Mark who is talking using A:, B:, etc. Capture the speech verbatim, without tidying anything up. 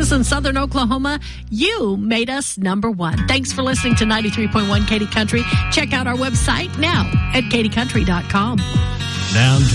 A: Texas and Southern Oklahoma, you made us number one. Thanks for listening to ninety-three point one Katy Country. Check out our website now at katy country dot com.
B: Downtown.